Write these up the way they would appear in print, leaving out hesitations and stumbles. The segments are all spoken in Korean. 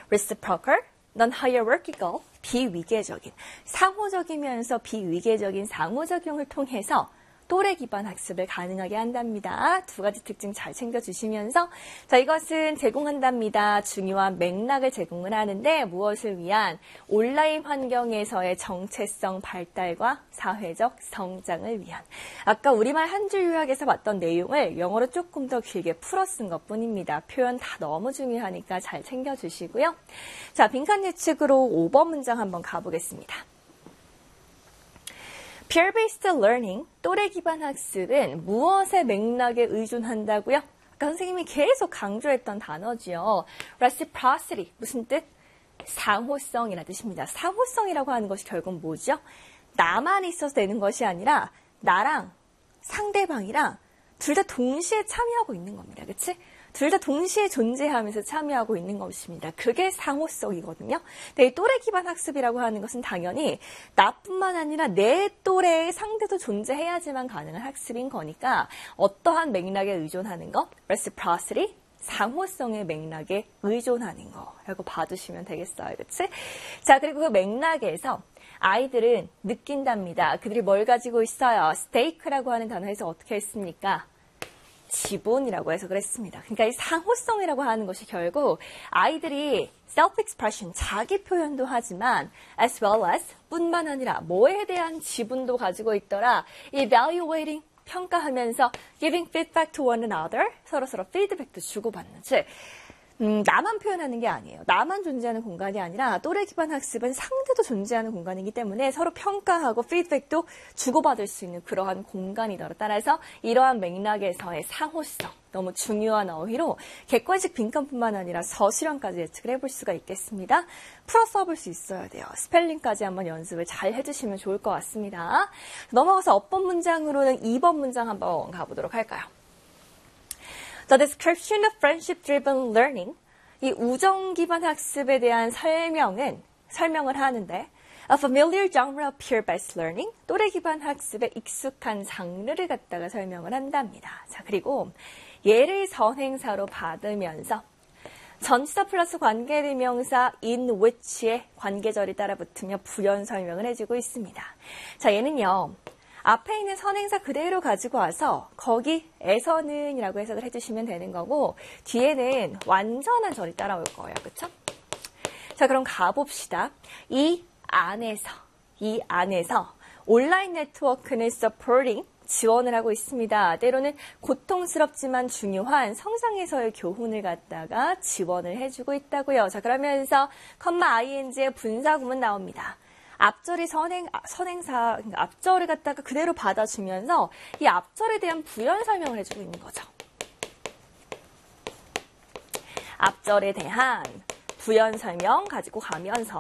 reciprocal, non-hierarchical, 비위계적인, 상호적이면서 비위계적인 상호작용을 통해서 또래 기반 학습을 가능하게 한답니다. 두 가지 특징 잘 챙겨주시면서 자 이것은 제공한답니다. 중요한 맥락을 제공을 하는데 무엇을 위한? 온라인 환경에서의 정체성 발달과 사회적 성장을 위한. 아까 우리말 한 줄 요약에서 봤던 내용을 영어로 조금 더 길게 풀어 쓴 것뿐입니다. 표현 다 너무 중요하니까 잘 챙겨주시고요. 자 빈칸 예측으로 5번 문장 한번 가보겠습니다. Peer-based learning, 또래 기반 학습은 무엇의 맥락에 의존한다고요? 아까 선생님이 계속 강조했던 단어지요. reciprocity, 무슨 뜻? 상호성이라는 뜻입니다. 상호성이라고 하는 것이 결국 뭐죠? 나만 있어서 되는 것이 아니라 나랑 상대방이랑 둘 다 동시에 참여하고 있는 겁니다. 그치? 둘 다 동시에 존재하면서 참여하고 있는 것입니다. 그게 상호성이거든요. 근데 이 또래 기반 학습이라고 하는 것은 당연히 나뿐만 아니라 내 또래의 상대도 존재해야지만 가능한 학습인 거니까 어떠한 맥락에 의존하는 것? reciprocity, 상호성의 맥락에 의존하는 거라고 봐주시면 되겠어요. 그치? 자, 그리고 그 맥락에서 아이들은 느낀답니다. 그들이 뭘 가지고 있어요? stake라고 하는 단어에서 어떻게 했습니까? 지분이라고 해서 그랬습니다. 그러니까 이 상호성이라고 하는 것이 결국 아이들이 self-expression, 자기 표현도 하지만 as well as 뿐만 아니라 뭐에 대한 지분도 가지고 있더라. evaluating, 평가하면서 giving feedback to one another, 서로서로 피드백도 주고받는. 즉 나만 표현하는 게 아니에요. 나만 존재하는 공간이 아니라 또래 기반 학습은 상대도 존재하는 공간이기 때문에 서로 평가하고 피드백도 주고받을 수 있는 그러한 공간이더라. 따라서 이러한 맥락에서의 상호성, 너무 중요한 어휘로 객관식 빈칸뿐만 아니라 서술형까지 예측을 해볼 수가 있겠습니다. 풀어 써볼 수 있어야 돼요. 스펠링까지 한번 연습을 잘 해주시면 좋을 것 같습니다. 넘어가서 어법 문장으로는 2번 문장 한번 가보도록 할까요? The description of friendship-driven learning, 이 우정 기반 학습에 대한 설명을 하는데 A familiar genre of peer-based learning, 또래 기반 학습에 익숙한 장르를 갖다가 설명을 한답니다. 자, 그리고 예를 선행사로 받으면서 전치사 플러스 관계대명사 in which의 관계절이 따라 붙으며 부연 설명을 해주고 있습니다. 자, 얘는요. 앞에 있는 선행사 그대로 가지고 와서 거기에서는 이라고 해석을 해주시면 되는 거고 뒤에는 완전한 절이 따라올 거예요. 그쵸? 자, 그럼 가봅시다. 이 안에서 온라인 네트워크는 supporting, 지원을 하고 있습니다. 때로는 고통스럽지만 중요한 성장에서의 교훈을 갖다가 지원을 해주고 있다고요. 자, 그러면서 ing의 분사구문 나옵니다. 앞절이 선행사, 그러니까 앞절을 갖다가 그대로 받아주면서 이 앞절에 대한 부연 설명을 해주고 있는 거죠. 앞절에 대한 부연 설명 가지고 가면서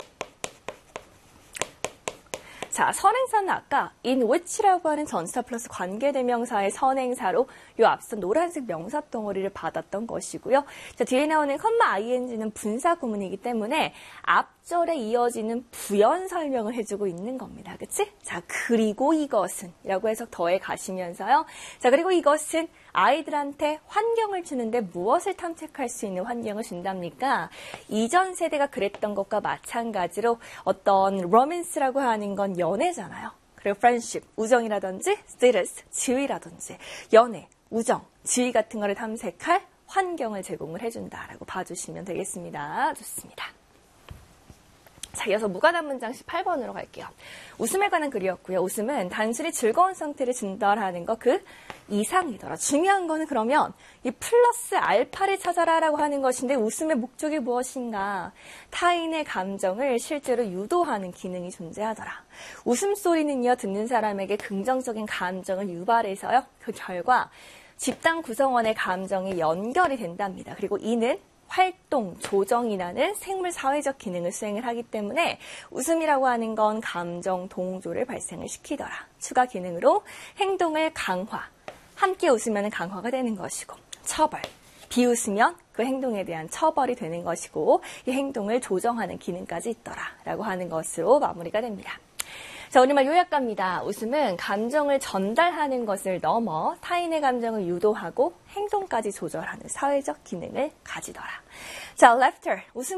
자, 선행사는 아까 in which라고 하는 전치사 플러스 관계대명사의 선행사로 이 앞선 노란색 명사 덩어리를 받았던 것이고요. 자, 뒤에 나오는 ing는 분사 구문이기 때문에 앞절에 이어지는 부연 설명을 해주고 있는 겁니다. 그치? 자, 그리고 이것은 이라고 해서 더해 가시면서요. 자, 그리고 이것은 아이들한테 환경을 주는데 무엇을 탐색할 수 있는 환경을 준답니까? 이전 세대가 그랬던 것과 마찬가지로 어떤 로맨스라고 하는 건 연애잖아요. 그리고 friendship, 우정이라든지 status, 지위라든지 연애, 우정, 지위 같은 거를 탐색할 환경을 제공을 해준다라고 봐주시면 되겠습니다. 좋습니다. 자, 이어서 무관한 문장 18번으로 갈게요. 웃음에 관한 글이었고요. 웃음은 단순히 즐거운 상태를 전달하는 것 그 이상이더라. 중요한 거는 그러면 이 플러스 알파를 찾아라라고 하는 것인데 웃음의 목적이 무엇인가? 타인의 감정을 실제로 유도하는 기능이 존재하더라. 웃음소리는요, 듣는 사람에게 긍정적인 감정을 유발해서요. 그 결과 집단 구성원의 감정이 연결이 된답니다. 그리고 이는 활동, 조정이라는 생물 사회적 기능을 수행을 하기 때문에 웃음이라고 하는 건 감정 동조를 발생을 시키더라. 추가 기능으로 행동을 강화, 함께 웃으면 강화가 되는 것이고 처벌, 비웃으면 그 행동에 대한 처벌이 되는 것이고 이 행동을 조정하는 기능까지 있더라 라고 하는 것으로 마무리가 됩니다. 자, 우리말 요약갑니다. 웃음은 감정을 전달하는 것을 넘어 타인의 감정을 유도하고 행동까지 조절하는 사회적 기능을 가지더라. 자, laughter, 웃음